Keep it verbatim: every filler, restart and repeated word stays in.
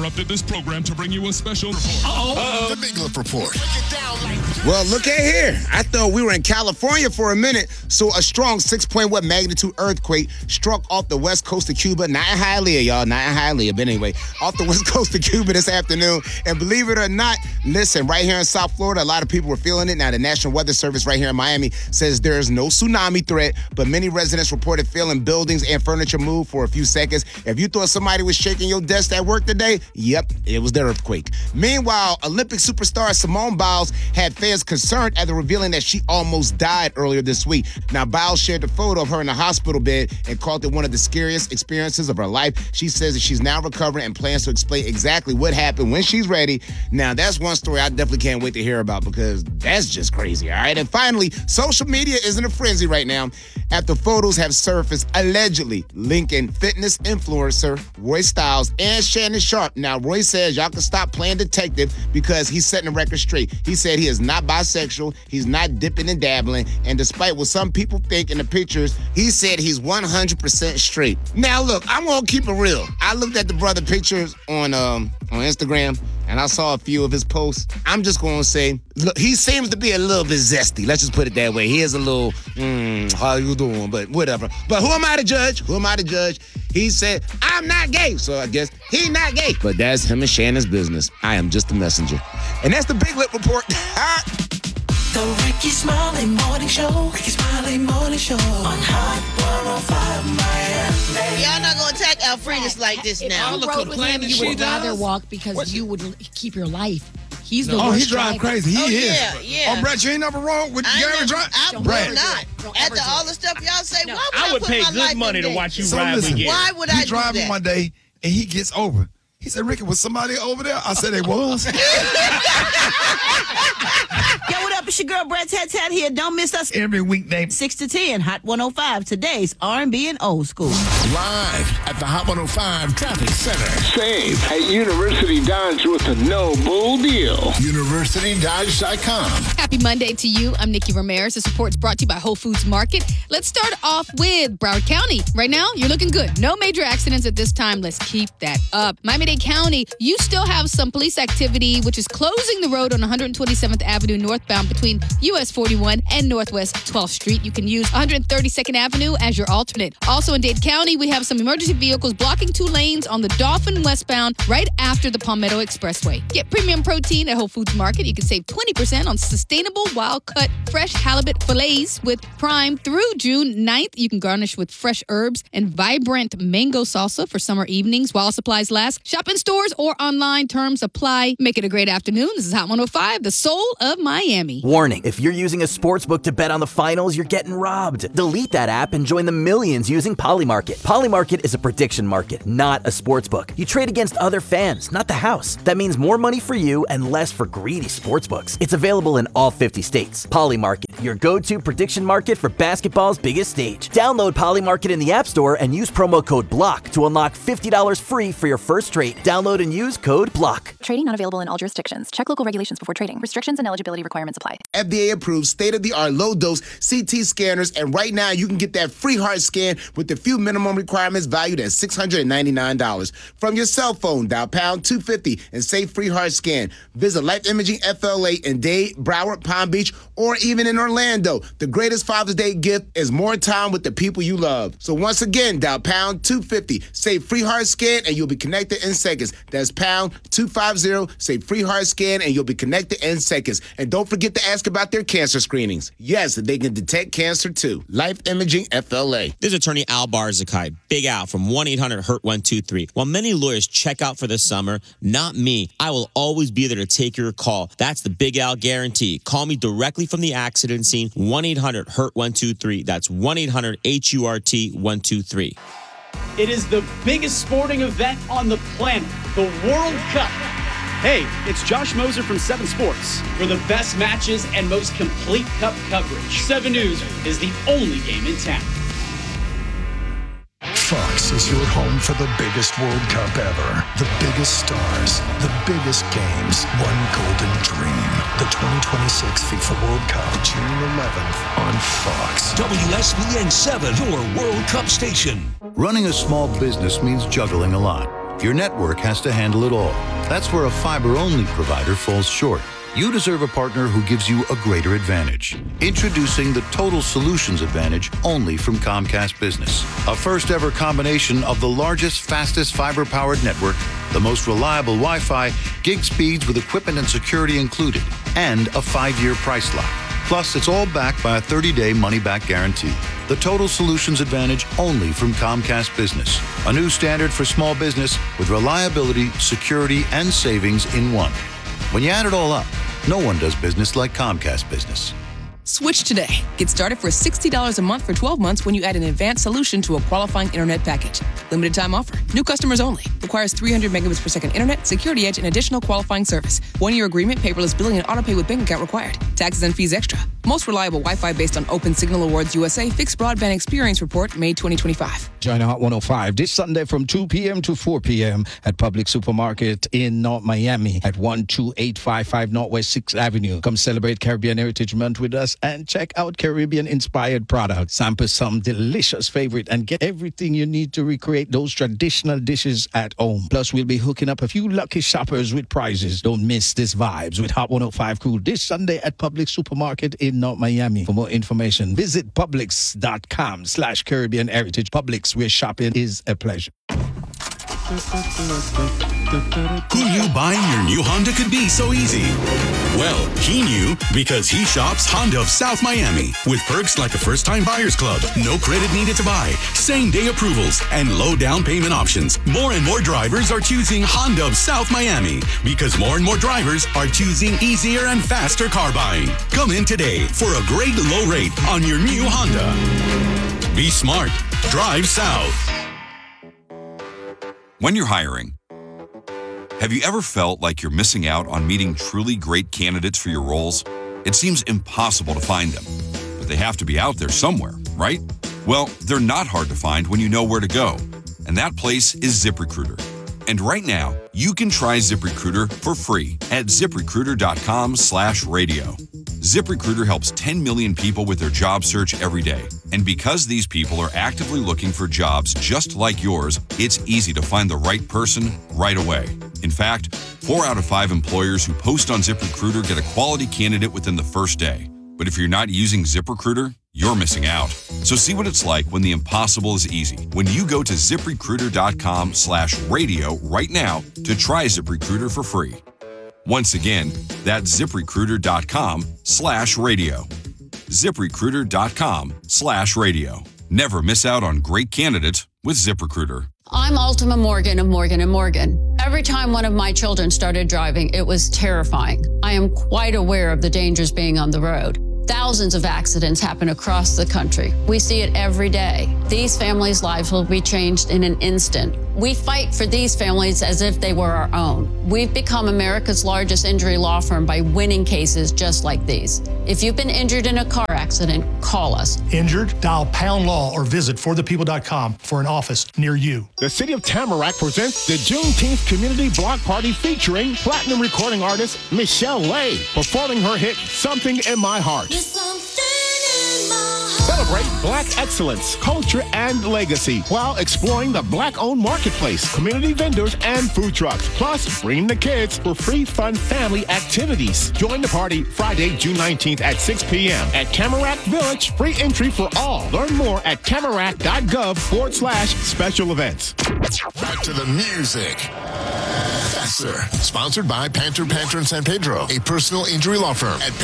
interrupted this program to bring you a special report. Uh-oh. Uh-oh. The Big Lip Report. Well, look at here. I thought we were in California for a minute, so a strong six point one magnitude earthquake struck off the west coast of Cuba, not in Hialeah, y'all, not in Hialeah, but anyway, off the west coast of Cuba this afternoon. And believe it or not, listen, right here in South Florida, a lot of people were feeling it. Now, the National Weather Service right here in Miami says there is no tsunami threat, but many residents reported feeling buildings and furniture move for a few seconds. If you thought somebody was shaking your desk at work today, yep, it was the earthquake. Meanwhile, Olympic superstar Simone Biles had fans concerned after revealing that she almost died earlier this week. Now, Biles shared a photo of her in the hospital bed and called it one of the scariest experiences of her life. She says that she's now recovering and plans to explain exactly what happened when she's ready. Now, that's one story I definitely can't wait to hear about because that's just crazy, all right? And finally, social media is in a frenzy right now after photos have surfaced allegedly linking fitness influencer Roy Styles and Shannon Sharpe. Now, Roy says y'all can stop playing detective because he's setting the record straight. He said he is not bisexual, he's not dipping and dabbling, and despite what some people think in the pictures, he said he's one hundred percent straight. Now, look, I'm gonna keep it real. I looked at the brother pictures on um on Instagram, and I saw a few of his posts. I'm just gonna say, look, he seems to be a little bit zesty. Let's just put it that way. He is a little, mm, how you doing? But whatever. But who am I to judge? Who am I to judge? He said, I'm not gay, so I guess he not gay. But that's him and Shannon's business. I am just a messenger. And that's the Big Lip Report. The Ricky Smiley Morning Show. Ricky Smiley Morning Show. On Hot one oh five Miami. Y'all not going to attack Alfredus like this if now. If you rode with him, you would rather walk because What's you would keep your life. He's the oh, worst he drive driver. crazy. He oh, is. yeah, yeah. Oh, Brett, you ain't never wrong with I Gary never, drive? I will Brett. not. Don't ever After do all it. the stuff y'all say, No. why would I, I would put pay my good life money in to that? watch you So ride listen, with Gary. Why would he I do driving that? one day, and he gets over. He said, Ricky, was somebody over there? I said, they was. Yo, what up? It's your girl, Brett Tat Tat here. Don't miss us Every weekday. six to ten, Hot one oh five. Today's R and B and old school. Live at the Hot one oh five Traffic Center. Save at University Dodge with a no-bull deal. University Dodge dot com. Happy Monday to you. I'm Nikki Ramirez. This report's brought to you by Whole Foods Market. Let's start off with Broward County. Right now, you're looking good. No major accidents at this time. Let's keep that up. Miami-Dade County, you still have some police activity, which is closing the road on one hundred twenty-seventh Avenue northbound between U S forty-one and Northwest twelfth Street. You can use one hundred thirty-second Avenue as your alternate. Also in Dade County, we have some emergency vehicles blocking two lanes on the Dauphin westbound right after the Palmetto Expressway. Get premium protein at Whole Foods Market. You can save twenty percent on sustainable wild-cut fresh halibut fillets with Prime through June ninth. You can garnish with fresh herbs and vibrant mango salsa for summer evenings while supplies last. Shop in stores or online. Terms apply. Make it a great afternoon. This is Hot one oh five, the soul of Miami. Warning, if you're using a sportsbook to bet on the finals, you're getting robbed. Delete that app and join the millions using Polymarket. Polymarket is a prediction market, not a sportsbook. You trade against other fans, not the house. That means more money for you and less for greedy sportsbooks. It's available in all fifty states. Polymarket, your go-to prediction market for basketball's biggest stage. Download Polymarket in the App Store and use promo code BLOCK to unlock fifty dollars free for your first trade. Download and use code BLOCK. Trading not available in all jurisdictions. Check local regulations before trading. Restrictions and eligibility requirements apply. F D A-approved state-of-the-art low-dose C T scanners, and right now you can get that free heart scan with a few minimum requirements valued at six hundred ninety-nine dollars. From your cell phone, dial pound two fifty and say free heart scan. Visit Life Imaging F L A in Dade, Broward, Palm Beach, or even in Orlando. The greatest Father's Day gift is more time with the people you love. So once again, dial pound two fifty, say free heart scan, and you'll be connected in seconds. That's pound two fifty, say free heart scan, and you'll be connected in seconds. And don't forget to ask about their cancer screenings. Yes, they can detect cancer too. Life Imaging F L A. This is attorney Al Barzakai, Big Al from one eight hundred hurt one two three. While many lawyers check out for the summer, not me. I will always be there to take your call. That's the Big Al guarantee. Call me directly from the accident scene, one eight hundred hurt one two three. That's one eight hundred H U R T one two three. It is the biggest sporting event on the planet, the World Cup. Hey, it's Josh Moser from seven Sports. For the best matches and most complete Cup coverage, seven News is the only game in town. Fox is your home for the biggest World Cup ever. The biggest stars, the biggest games, one golden dream. The twenty twenty-six FIFA World Cup, June eleventh on Fox. W S B N seven, your World Cup station. Running a small business means juggling a lot. Your network has to handle it all. That's where a fiber-only provider falls short. You deserve a partner who gives you a greater advantage. Introducing the Total Solutions Advantage only from Comcast Business. A first-ever combination of the largest, fastest fiber-powered network, the most reliable Wi-Fi, gig speeds with equipment and security included, and a five-year price lock. Plus, it's all backed by a thirty-day money-back guarantee. The Total Solutions Advantage only from Comcast Business. A new standard for small business with reliability, security, and savings in one. When you add it all up, no one does business like Comcast Business. Switch today. Get started for sixty dollars a month for twelve months when you add an advanced solution to a qualifying internet package. Limited time offer. New customers only. Requires three hundred megabits per second internet, security edge, and additional qualifying service. One-year agreement, paperless billing, and autopay with bank account required. Taxes and fees extra. Most reliable Wi-Fi based on Open Signal Awards U S A Fixed Broadband Experience Report, May twenty twenty-five. Join Hot one oh five this Sunday from two p.m. to four p.m. at Public Supermarket in North Miami at one two eight five five Northwest sixth Avenue. Come celebrate Caribbean Heritage Month with us and check out Caribbean-inspired products. Sample some delicious favorite and get everything you need to recreate those traditional dishes at home. Plus, we'll be hooking up a few lucky shoppers with prizes. Don't miss this vibes with Hot one oh five Crew this Sunday at Public Supermarket in North Miami. For more information, visit Publix.com slash Caribbean Heritage. Publix, where shopping is a pleasure. Who knew buying your new Honda could be so easy? Well, he knew because he shops Honda of South Miami with perks like a first-time buyer's club, no credit needed to buy, same-day approvals, and low down payment options. More and more drivers are choosing Honda of South Miami because more and more drivers are choosing easier and faster car buying. Come in today for a great low rate on your new Honda. Be smart. Drive south. When you're hiring, have you ever felt like you're missing out on meeting truly great candidates for your roles? It seems impossible to find them, but they have to be out there somewhere, right? Well, they're not hard to find when you know where to go, and that place is ZipRecruiter. And right now, you can try ZipRecruiter for free at ZipRecruiter.com slash radio. ZipRecruiter helps ten million people with their job search every day. And because these people are actively looking for jobs just like yours, it's easy to find the right person right away. In fact, four out of five employers who post on ZipRecruiter get a quality candidate within the first day. But if you're not using ZipRecruiter, you're missing out. So see what it's like when the impossible is easy. When you go to ZipRecruiter.com slash radio right now to try ZipRecruiter for free. Once again, that's ZipRecruiter.com slash radio. ZipRecruiter.com slash radio. Never miss out on great candidates with ZipRecruiter. I'm Ultima Morgan of Morgan and Morgan. Every time one of my children started driving, it was terrifying. I am quite aware of the dangers being on the road. Thousands of accidents happen across the country. We see it every day. These families' lives will be changed in an instant. We fight for these families as if they were our own. We've become America's largest injury law firm by winning cases just like these. If you've been injured in a car accident, call us. Injured? Dial pound law or visit for the people dot com for an office near you. The City of Tamarack presents the Juneteenth Community Block Party featuring platinum recording artist Michelle Lay, performing her hit Something in My Heart. Celebrate Black excellence, culture, and legacy while exploring the Black-owned marketplace, community vendors, and food trucks. Plus, bringing the kids for free, fun family activities. Join the party Friday, June nineteenth at six p.m. at Tamarack Village. Free entry for all. Learn more at tamarack.gov forward slash special events. Back to the music. Faster. Sponsored by Panther Panther in San Pedro, a personal injury law firm at